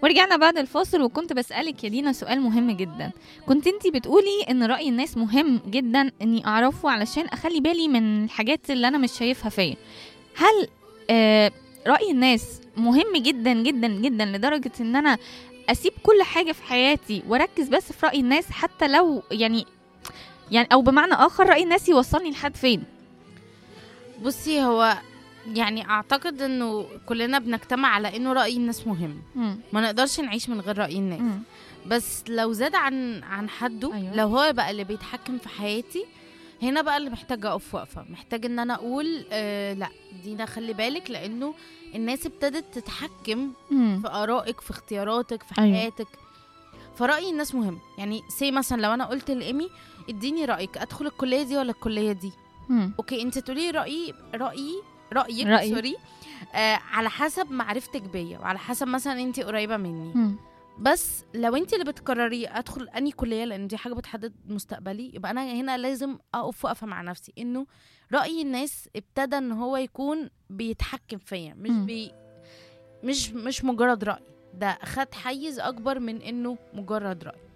ورجعنا بعد الفاصل، وكنت بسألك يا دينا سؤال مهم جدا. كنت انتي بتقولي ان رأي الناس مهم جدا اني اعرفه علشان اخلي بالي من الحاجات اللي انا مش شايفها فيا. هل رأي الناس مهم جدا جدا جدا لدرجة ان انا اسيب كل حاجة في حياتي واركز بس في رأي الناس، حتى لو يعني او بمعنى اخر رأي الناس يوصلني لحد فين؟ بصي، هو يعني اعتقد انه كلنا بنجتمع على انه رأي الناس مهم. ما نقدرش نعيش من غير رأي الناس. بس لو زاد عن حده، أيوة. لو هو بقى اللي بيتحكم في حياتي، هنا بقى اللي محتاجة اقف وقفة، محتاج ان انا اقول لا دينا خلي بالك، لانه الناس ابتدت تتحكم في آرائك، في اختياراتك، في حياتك. أيوة. فرأي الناس مهم. يعني مثلا لو انا قلت لإيمي اديني رأيك، ادخل الكلية دي ولا الكلية دي؟ اوكي، انت تقولي رأيك سوري، على حسب معرفتك بيا، وعلى حسب مثلا انت قريبة مني. بس لو انت اللي بتقرري ادخل اني كلية، لان دي حاجة بتحدد مستقبلي، يبقى انا هنا لازم اقف وقفة مع نفسي، انه رأي الناس ابتدى ان هو يكون بيتحكم فيا، مش مجرد رأي، ده خد حيز اكبر من انه مجرد رأي.